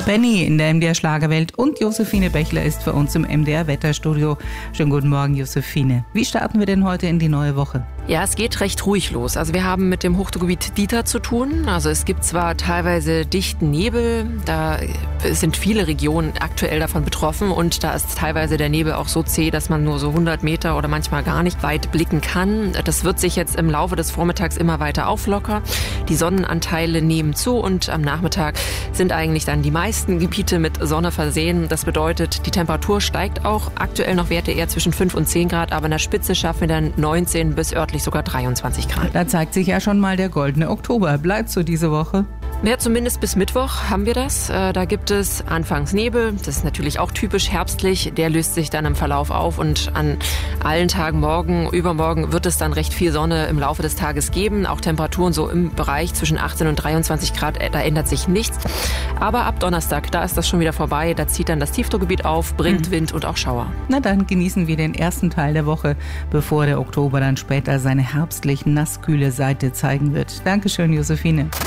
Benny in der MDR Schlagerwelt und Josephine Bechler ist für uns im MDR Wetterstudio. Schönen guten Morgen, Josephine. Wie starten wir denn heute in die neue Woche? Ja, es geht recht ruhig los. Also wir haben mit dem Hochdruckgebiet Dieter zu tun. Also es gibt zwar teilweise dichten Nebel, da sind viele Regionen aktuell davon betroffen und da ist teilweise der Nebel auch so zäh, dass man nur so 100 Meter oder manchmal gar nicht weit blicken kann. Das wird sich jetzt im Laufe des Vormittags immer weiter auflockern. Die Sonnenanteile nehmen zu und am Nachmittag sind eigentlich dann die meisten Gebiete mit Sonne versehen. Das bedeutet, die Temperatur steigt auch. Aktuell noch Werte eher zwischen 5 und 10 Grad, aber in der Spitze schaffen wir dann 19 bis örtlich sogar 23 Grad. Da zeigt sich ja schon mal der goldene Oktober. Bleibt so diese Woche? Ja, zumindest bis Mittwoch haben wir das. Da gibt es anfangs Nebel. Das ist natürlich auch typisch herbstlich. Der löst sich dann im Verlauf auf und an allen Tagen morgen, übermorgen wird es dann recht viel Sonne im Laufe des Tages geben. Auch Temperaturen so im Bereich zwischen 18 und 23 Grad, da ändert sich nichts. Aber ab Donnerstag, da ist das schon wieder vorbei. Da zieht dann das Tiefdruckgebiet auf, bringt Wind und auch Schauer. Na dann genießen wir den ersten Teil der Woche, bevor der Oktober dann später seine herbstlich nasskühle Seite zeigen wird. Dankeschön, Josephine.